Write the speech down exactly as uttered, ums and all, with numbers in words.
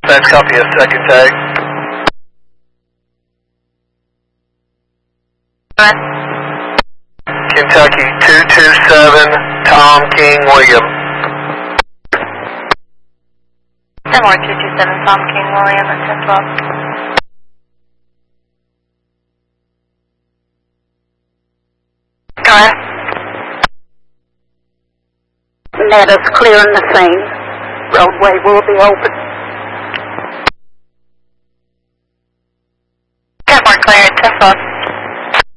Dispatch, copy a second tag. Kentucky two two seven, Tom King William. Similar two two seven, Tom King William and ten twelve. Go ahead. Let us clearing the scene. Roadway will be open. ten more cleared, ten twelve.